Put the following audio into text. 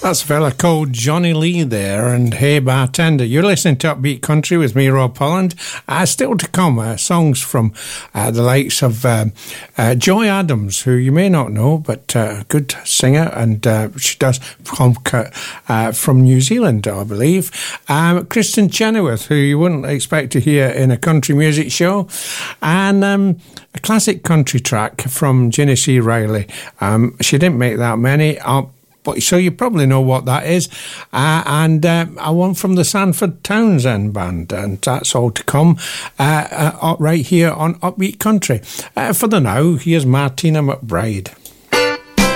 That's a fella called Johnny Lee there, and Hey Bartender. You're listening to Upbeat Country with me, Rob Holland. Still to come, songs from the likes of Joy Adams, who you may not know, but a good singer, and she does come from New Zealand, I believe. Kristen Chenoweth, who you wouldn't expect to hear in a country music show, and a classic country track from Ginny C. Riley. She didn't make that many but so you probably know what that is. And one from the Sanford Townsend Band, and that's all to come right here on Upbeat Country. For the now, here's Martina McBride.